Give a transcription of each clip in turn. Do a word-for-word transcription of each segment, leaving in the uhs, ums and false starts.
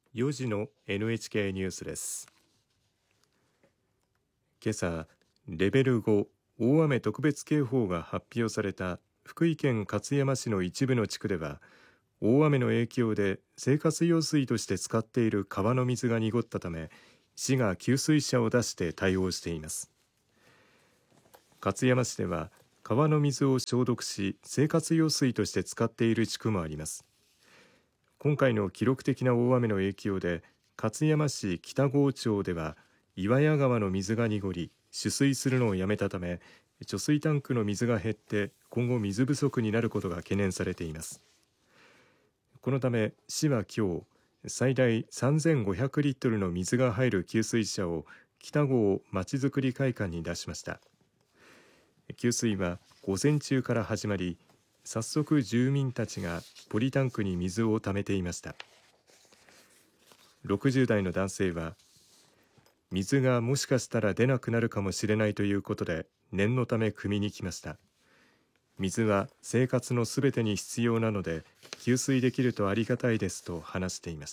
よじの エヌエイチケー ニュースです。今朝、レベルご大雨特別警報が発表された福井県勝山市の一部の地区では、大雨の影響で生活用水として使っている川の水が濁ったため、市が給水車を出して対応しています。勝山市では川の水を消毒し、生活用水として使っている地区もあります。今回の記録的な大雨の影響で、勝山市北郷町では岩屋川の水が濁り、取水するのをやめたため、貯水タンクの水が減って今後水不足になることが懸念されています。このため市は今日、最大さんぜんごひゃくリットルの水が入る給水車を北郷まちづくり会館に出しました。給水は午前中から始まり、早速住民たちがポリタンクに水を溜めていました。ろくじゅう代の男性は、水がもしかしたら出なくなるかもしれないということで念のため汲みに来ました。水は生活のすべてに必要なので給水できるとありがたいですと話していました。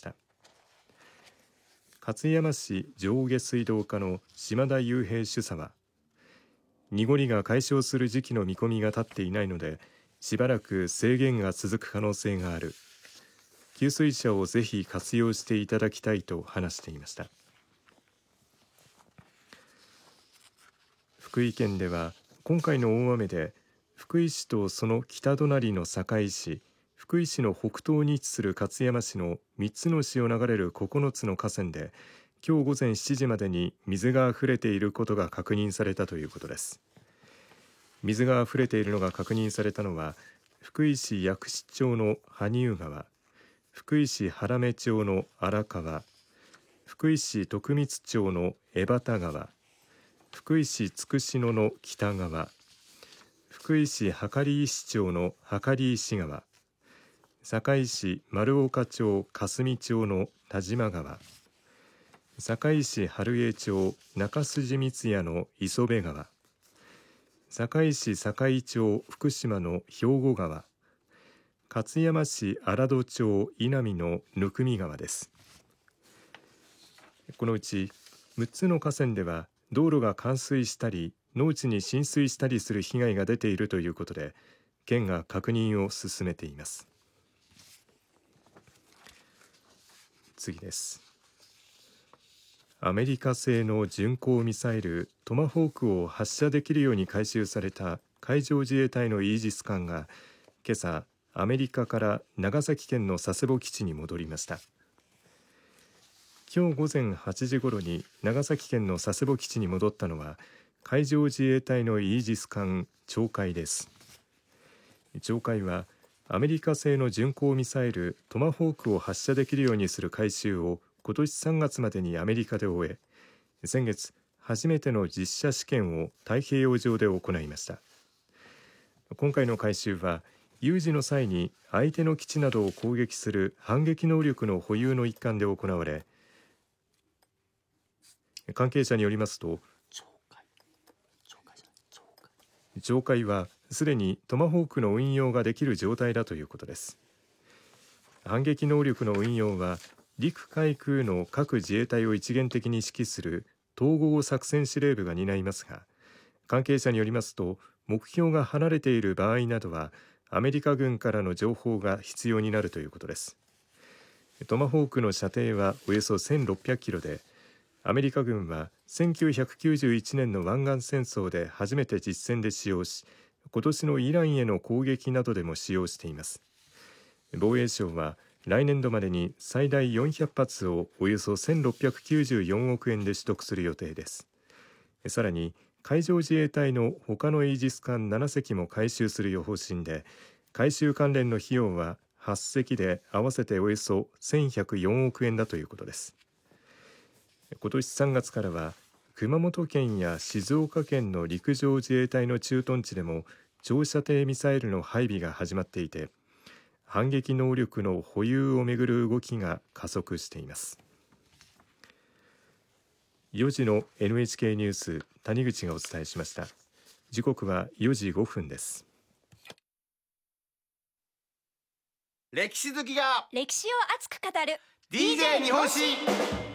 勝山市上下水道課の島田雄平主査は、濁りが解消する時期の見込みが立っていないので、しばらく制限が続く可能性がある。給水車をぜひ活用していただきたいと話していました。福井県では今回の大雨で、福井市とその北隣の坂井市、福井市の北東に位置する勝山市のみっつの市を流れるここのつの河川で、今日午前しちじまでに水があふれていることが確認されたということです。水があふれているのが確認されたのは、福井市薬師町の羽生川、福井市原目町の荒川、福井市徳光町の江端川、福井市筑紫野の北川、福井市羽刈石町の羽刈石川、堺市丸岡町霞町の田島川、堺市春江町中筋光谷の磯部川、堺市堺町福島の兵庫川、勝山市荒戸町稲見の生見川です。このうちむっつの河川では道路が冠水したり農地に浸水したりする被害が出ているということで、県が確認を進めています。次です。アメリカ製の巡航ミサイルトマホークを発射できるように改修された海上自衛隊のイージス艦が今朝アメリカから長崎県の佐世保基地に戻りました。今日午前はちじごろに長崎県の佐世保基地に戻ったのは、海上自衛隊のイージス艦鳥海です。鳥海はアメリカ製の巡航ミサイルトマホークを発射できるようにする改修を今年さんがつまでにアメリカで終え、先月初めての実射試験を太平洋上で行いました。今回の改修は有事の際に相手の基地などを攻撃する反撃能力の保有の一環で行われ、関係者によりますと、鳥海はすでにトマホークの運用ができる状態だということです。反撃能力の運用は陸海空の各自衛隊を一元的に指揮する統合作戦司令部が担いますが、関係者によりますと、目標が離れている場合などはアメリカ軍からの情報が必要になるということです。トマホークの射程はおよそせんろっぴゃくキロで、アメリカ軍はせんきゅうひゃくきゅうじゅういちねんの湾岸戦争で初めて実戦で使用し、今年のイランへの攻撃などでも使用しています。防衛省は来年度までに最大よんひゃくはつをおよそせんろっぴゃくきゅうじゅうよんおくえんで取得する予定です。さらに海上自衛隊の他のイージス艦ななせきも改修する方針で、改修関連の費用ははっせきで合わせておよそせんひゃくよんおくえんだということです。今年さんがつからは熊本県や静岡県の陸上自衛隊の駐屯地でも長射程ミサイルの配備が始まっていて、反撃能力の保有をめぐる動きが加速しています。よじの エヌエイチケー ニュース、谷口がお伝えしました。時刻はよじごふんです。 歴史好きが歴史を熱く語るディージェー 日本史